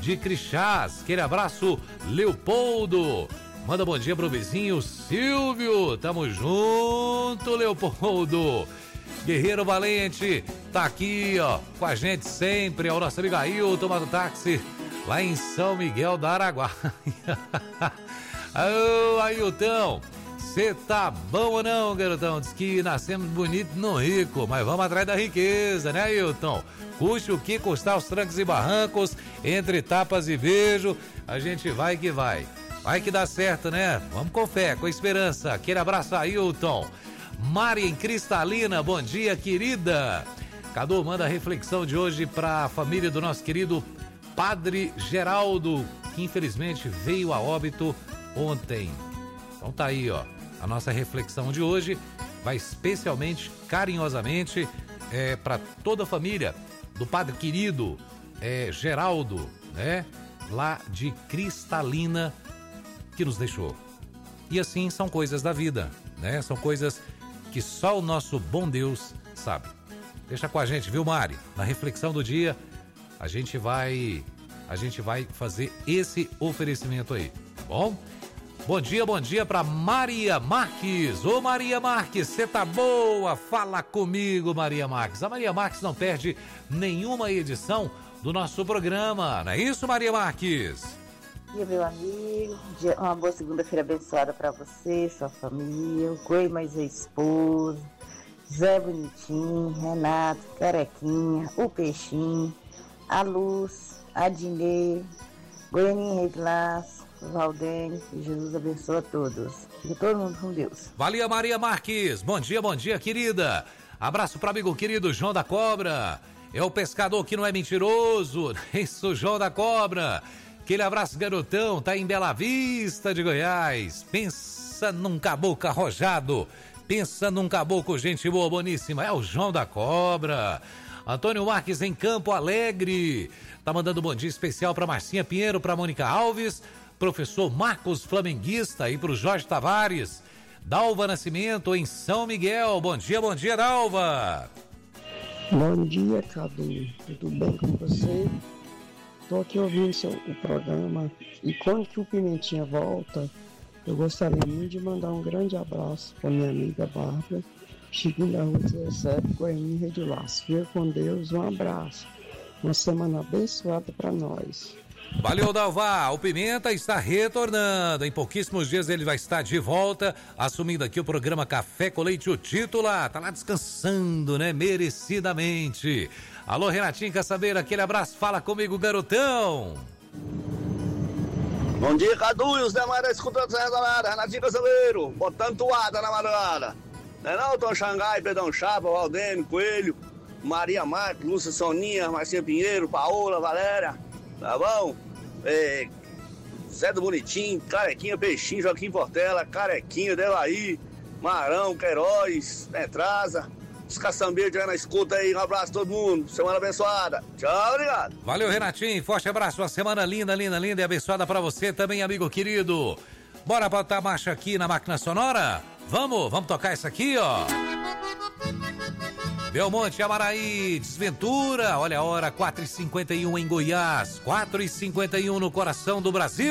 de Crixás. Aquele abraço, Leopoldo. Manda bom dia pro vizinho Silvio. Tamo junto, Leopoldo. Guerreiro Valente tá aqui, ó, com a gente sempre. É o nosso amigo Ailton, tomando táxi lá em São Miguel da Araguaia. Ô, Ailton, você tá bom ou não, garotão? Diz que nascemos bonito no rico, mas vamos atrás da riqueza, né, Ailton? Custe o que custar os trancos e barrancos, entre tapas e beijo, a gente vai que vai. Vai que dá certo, né? Vamos com fé, com esperança. Aquele abraço, Ailton. Mari em Cristalina, bom dia, querida. Cadu manda a reflexão de hoje para a família do nosso querido Padre Geraldo, que infelizmente veio a óbito ontem. Então tá aí, ó, a nossa reflexão de hoje vai especialmente, carinhosamente, para toda a família do Padre querido Geraldo, né, lá de Cristalina, que nos deixou. E assim são coisas da vida, né? São coisas que só o nosso bom Deus sabe. Deixa com a gente, viu, Mari? Na reflexão do dia, a gente vai fazer esse oferecimento aí, tá bom? Bom dia para Maria Marques. Ô, Maria Marques, você tá boa? Fala comigo, Maria Marques. A Maria Marques não perde nenhuma edição do nosso programa, não é isso, Maria Marques? Bom dia, meu amigo. Uma boa segunda-feira abençoada para você, sua família, o Coi mais a esposa, Zé Bonitinho, Renato, Carequinha, o Peixinho, a Luz, a Dinê, Goianinha Rei de Laço, o Valdênio, que Jesus abençoe a todos. Fique todo mundo com Deus. Valeu, Maria Marques. Bom dia, querida. Abraço para amigo querido João da Cobra. É o pescador que não é mentiroso. Isso, João da Cobra. Aquele abraço, garotão, tá em Bela Vista de Goiás. Pensa num caboclo arrojado. Pensa num caboclo gente boa, boníssima. É o João da Cobra. Antônio Marques em Campo Alegre. Tá mandando um bom dia especial pra Marcinha Pinheiro, pra Mônica Alves, professor Marcos Flamenguista e pro Jorge Tavares. Dalva Nascimento em São Miguel. Bom dia, Dalva. Bom dia, Cadu. Tudo bem com você? Estou aqui ouvindo o programa e quando que o Pimentinha volta, eu gostaria muito de mandar um grande abraço para minha amiga Bárbara, Chiquinho da Rua 17, Goiânia Rei de Laço. Fica com Deus, um abraço. Uma semana abençoada para nós. Valeu, Dalva. O Pimenta está retornando. Em pouquíssimos dias ele vai estar de volta, assumindo aqui o programa Café com Leite, o titular. Tá lá descansando, né? Merecidamente. Alô, Renatinho Caçabeira, aquele abraço. Fala comigo, garotão. Bom dia, Cadu e os demais da escutando essa galera. Renatinho Caçabeiro, botando toada na madrugada. Não é não, Tom Xangai, Pedrão Chapa, Valdênio, Coelho, Maria Marques, Lúcia Soninha, Marcinha Pinheiro, Paola, Valéria. Tá bom? Zé do Bonitinho, Carequinha, Peixinho, Joaquim Portela, Carequinha, Delaí, Marão, Queiroz, Petraza, os caçambeiros que na escuta aí. Um abraço a todo mundo, semana abençoada. Tchau, obrigado. Valeu, Renatinho, forte abraço, uma semana linda e abençoada pra você também, amigo querido. Bora botar marcha aqui na máquina sonora? Vamos tocar isso aqui, ó. Belmonte, Amaraí, Desventura, olha a hora, 4h51 em Goiás, 4h51 no coração do Brasil.